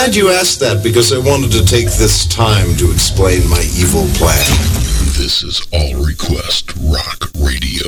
glad you asked that, because I wanted to take this time to explain my evil plan. This is All Request Rock Radio.